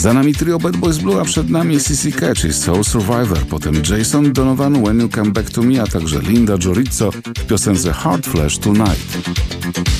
Za nami trio Bad Boys Blue, a przed nami CC Catch i Soul Survivor, potem Jason Donovan, When You Come Back to Me, a także Linda Jorizzo w piosence Heart Flash Tonight.